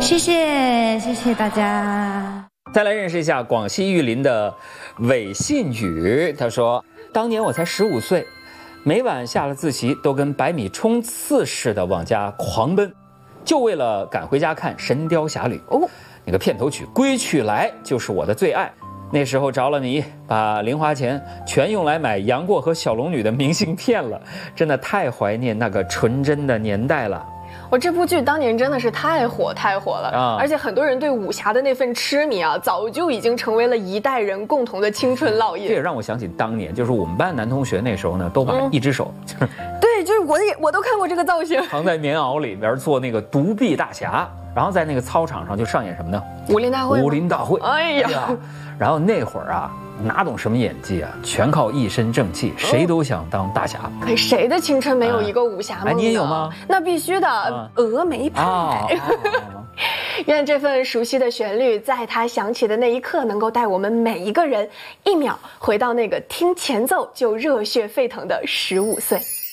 谢谢大家。 再来认识一下广西玉林的韦信宇，他说：“当年我才15岁，每晚下了自习都跟百米冲刺似的往家狂奔，就为了赶回家看《神雕侠侣》哦。那个片头曲《归去来》就是我的最爱。那时候着了迷，把零花钱全用来买杨过和小龙女的明信片了，真的太怀念那个纯真的年代了。” 这部剧当年真的是太火了啊！而且很多人对武侠的那份痴迷啊，早就已经成为了一代人共同的青春烙印。 这也让我想起当年，就是我们班男同学那时候呢，都把一只手， 对，就是我都看过这个造型， 藏在棉袄里边做那个独臂大侠，然后在那个操场上就上演什么呢？ 武林大会。 武林大会。 哎呀， 然后那会儿啊，哪懂什么演技啊，全靠一身正气，谁都想当大侠。 谁的青春没有一个武侠梦呢？ 你也有吗？ 那必须的，峨眉派。愿这份熟悉的旋律，在它响起的那一刻，能够带我们每一个人1秒回到那个听前奏就热血沸腾的15岁。